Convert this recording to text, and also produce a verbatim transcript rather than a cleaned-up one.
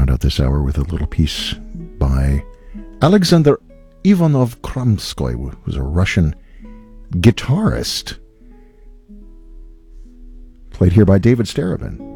round out this hour with a little piece by Alexander Ivanov Kramskoy, who was a Russian guitarist, played here by David Starobin.